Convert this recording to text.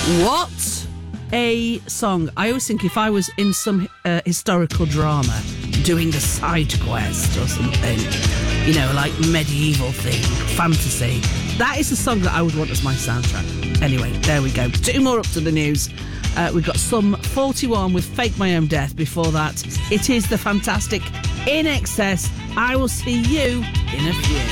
What a song. I always think if I was in some historical drama doing a side quest or something, you know, like medieval thing, fantasy, that is the song that I would want as my soundtrack. Anyway, there we go. 2 more up to the news. We've got Sum 41 with Fake My Own Death. Before that, it is the fantastic In Excess. I will see you in a few.